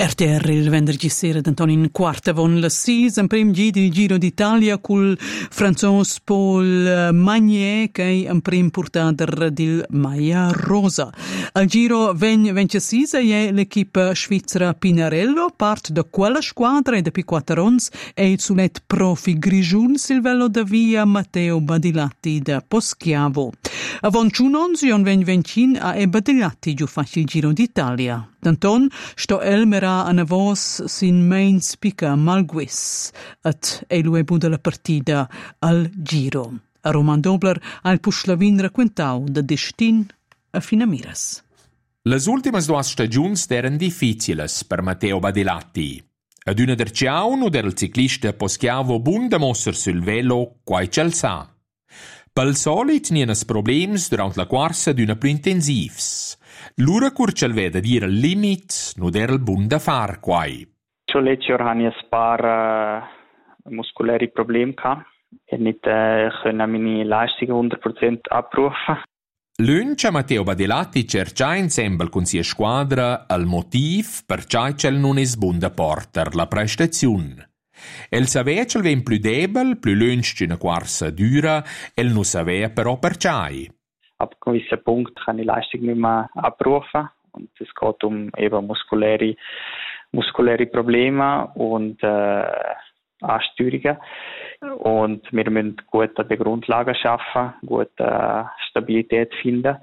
RTR il venerdì sera d'Antonio in quarta von la sis in prim di Giro d'Italia col François Paul Magnier che in prim portader del Maia Rosa. Al Giro 26 è l'equipe svizzera Pinarello, part da quella squadra e da P4 è il sulet profi Grigiun Silvello da via Matteo Badilatti da Poschiavo. Avon Ciunons Ion Vencin a e Badilatti giù facile il Giro d'Italia. D'Anton sto Elmera a vos sin main spica malguis at elue buda la partida al Giro. A Roman Dobler al Puschlavin raquentau da destin a Finamiras. Les ultimas duas stagiuns eran difficiles per Matteo Badilatti. Ad una der ciaun oder il ciclista Poschiavo bunda mosser sul velo quai cel sa. Pel solit nienas problems durant la corsa d'una più intensivs. L'ura curcel veda dir il limit no der il bun da far quai. Schon letztes Jahr hatte ich ein paar muskuläre Probleme gehabt. Ich konnte nicht meine Leistungen 100% abrufen. L'uncia Matteo Badilatti cerca insieme con sia squadra il motiv per cui c'el non es bun da porter la prestazione. El savea c'el ven più debel, più lunch c'una corsa dura, el non savea però per cui. Ab einem gewissen Punkt kann ich die Leistung nicht mehr abrufen. Und es geht um eben muskuläre Probleme und Ansteuerungen. Und wir müssen gut an den Grundlagen arbeiten, gut Stabilität finden.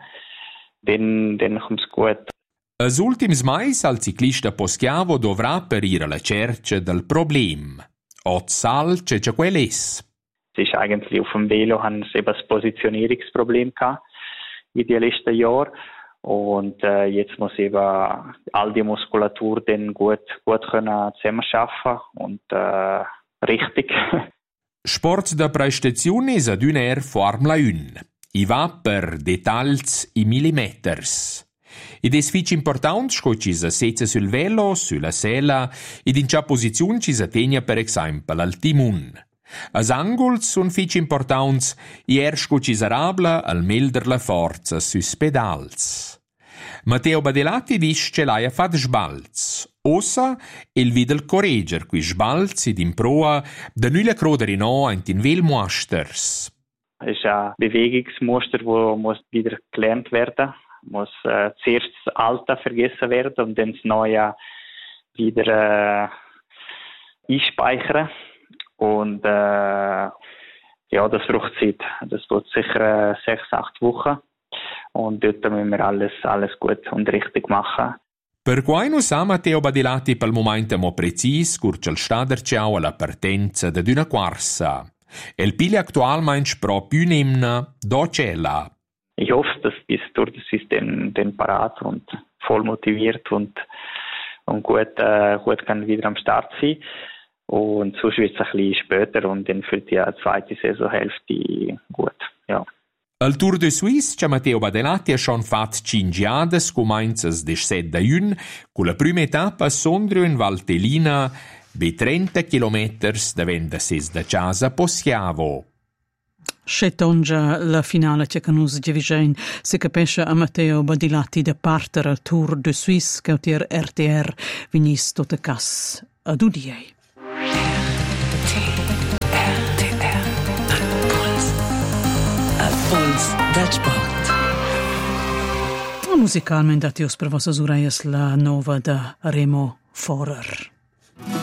Dann kommt es gut. Als ultims mais al ciclista Poschiavo dovrà perire la cerca del problem. Ot sal c'è quel es. Es ist eigentlich auf dem Velo haben sie eben das Positionierungsproblem gehabt in den letzten Jahren. Und jetzt muss eben all die Muskulatur dann gut können zusammenarbeiten und richtig. Sport da prestazione is ad una Formula 1. I va per detalls i millimeters. Ed es fich important sco ci sa setza sul velo, sulla sella, ed in cia posizione ci sa tegna per esempio al timun. As anguls sun fich importants i sco ci sarabla al melder la forza sus pedals. Matteo Badilatti dice che l'ha fatto sbalz. Ossa il videl corregger qui sbalz ed in proa da nulla crodere no in vel mosters. Es ist ein Bewegungsmuster, das wieder gelernt werden muss. Zuerst das Alte vergessen werden und dann das Neue wieder einspeichern. Und das braucht Zeit. Das wird sicher 6-8 Wochen. Und dort müssen wir alles gut und richtig machen. Per quai non sa Matteo Badilatti pel momento mo precis curcel stader ciao alla partenza da una corsa. El pili aktual meinst pro più nemna do cella. Ich hoffe, dass bis durch das System dann parat und voll motiviert und gut kann wieder am Start sein. Und sonst wird es ein bisschen später und dann für die zweite Saisonhälfte gut, ja. Al Tour de Suisse c'è Matteo Badilatti ha schon fat 5 giades comincias des 7 da 1 con la prima etapa a Sondrio in Valtellina be 30 kilometers da venda ses da casa Poschiavo. Scetongia la finale che canus divigen se capisce a Matteo Badilatti da parter al Tour de Suisse cautier RTR vinis tot cas ad udiei. Del sport. Musicalmente datios per vostras ureias la nova da Remo Forer.